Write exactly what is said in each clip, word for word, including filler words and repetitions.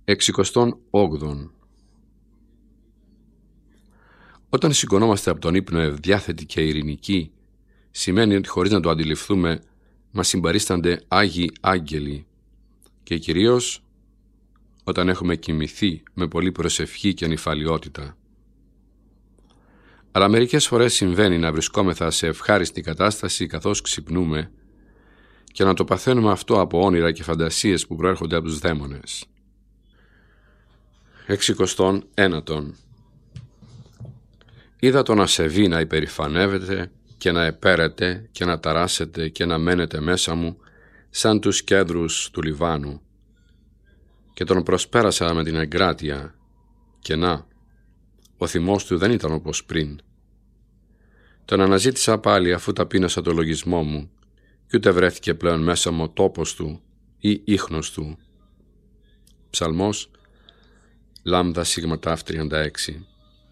Εξικοστόν όγδον. Όταν σηκωνόμαστε από τον ύπνο ευδιάθετοι και ειρηνικοί, σημαίνει ότι χωρίς να το αντιληφθούμε μας συμπαρίστανται Άγιοι Άγγελοι και κυρίως όταν έχουμε κοιμηθεί με πολλή προσευχή και νηφαλιότητα. Αλλά μερικές φορές συμβαίνει να βρισκόμεθα σε ευχάριστη κατάσταση καθώς ξυπνούμε και να το παθαίνουμε αυτό από όνειρα και φαντασίες που προέρχονται από τους δαίμονες. Εξικοστόν ένατον. Είδα τον ασεβή να υπερηφανεύεται και να επέρεται και να ταράσετε και να μένετε μέσα μου σαν τους κέδρους του Λιβάνου, και τον προσπέρασα με την εγκράτεια και να, ο θυμός του δεν ήταν όπως πριν. Τον αναζήτησα πάλι αφού ταπείνωσα το λογισμό μου κι ούτε βρέθηκε πλέον μέσα μου ο τόπος του ή ίχνος του. Ψαλμός Λάμδα Σίγμα Τάφ τριάντα έξι.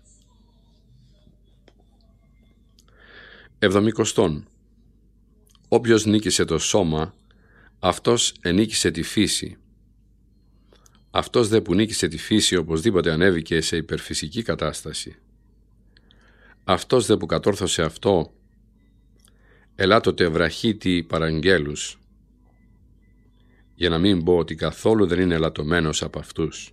Εβδομικοστόν. Όποιος νίκησε το σώμα, αυτός ενίκησε τη φύση. Αυτός δε που νίκησε τη φύση οπωσδήποτε ανέβηκε σε υπερφυσική κατάσταση. Αυτός δε που κατόρθωσε αυτό, ελάτοτε βραχίτη παραγγέλους, για να μην πω ότι καθόλου δεν είναι ελαττωμένος από αυτούς.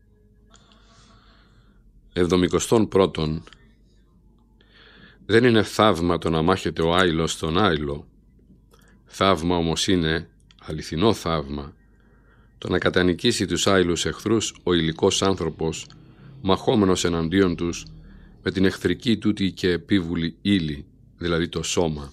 Εβδομικοστόν πρώτον. Δεν είναι θαύμα το να μάχεται ο άειλος στον άειλο. Θαύμα όμως είναι, αληθινό θαύμα, το να κατανικήσει τους άειλους εχθρούς ο υλικός άνθρωπος, μαχόμενος εναντίον τους με την εχθρική τούτη και επίβουλη ύλη, δηλαδή το σώμα.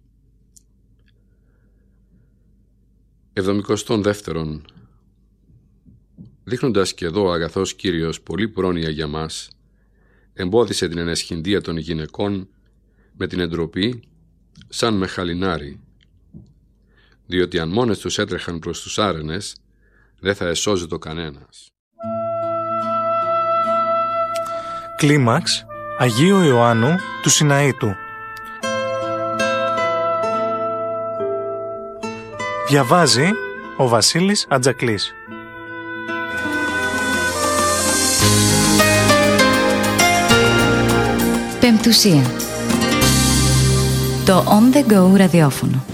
Εβδομικοστόν δεύτερον. Δείχνοντας και εδώ ο αγαθός Κύριος πολύ πρόνοια για μας, εμπόδισε την ενεσχυντία των γυναικών με την εντροπή σαν με χαλινάρι, διότι αν μόνες τους έτρεχαν προς τους άρενες, δεν θα εσώζεται κανένας. Κλίμαξ Αγίου Ιωάννου του Σιναήτου. Διαβάζει ο Βασίλης Ατζακλής. Πεμπτουσία. Το On The Go ραδιόφωνο.